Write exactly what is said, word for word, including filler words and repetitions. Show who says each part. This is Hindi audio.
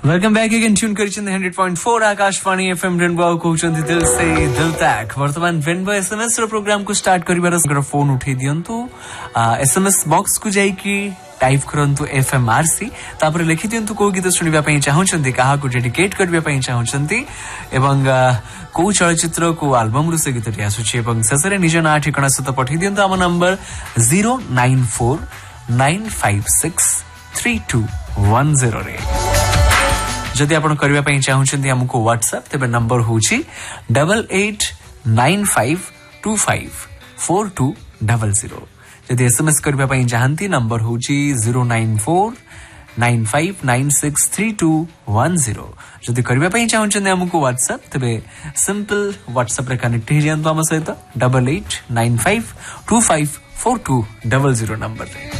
Speaker 1: Welcome back again tune करिछन hundred point four Akashvani FM rainbow कहउछन्ति दिल से दिल तक वर्तमान रेनबो एसएमएस रो प्रोग्राम को स्टार्ट करिबार फोन उठै दियंतु एसएमएस बॉक्स को जाई कि टाइप करंतु एफएमआरसी तापर लिखि दियंतु को गीत सुनिबा पई चाहउछन्ति काहा को डेडिकेट करबा पई चाहउछन्ति एवं को चलचित्र को एल्बम रु से गीत आसुछि एवं ससरे निज ना ठिकाना सहित पठै दियंतु हम number zero nine four nine five six three to one zero रे जदि आपण करबा पई चाहउछन्ति हमको व्हाट्सएप तेबे नंबर होछि double eight nine five to five four to double zero जदि एसएमएस करबा पई चाहंती नंबर होछि zero nine four nine five nine six three to one zero जदि करबा पई चाहउछन्ति हमको व्हाट्सएप तेबे सिंपल व्हाट्सएप रे कनेक्ट हे जंतु हम सहित double eight nine five to five four to double zero number रे।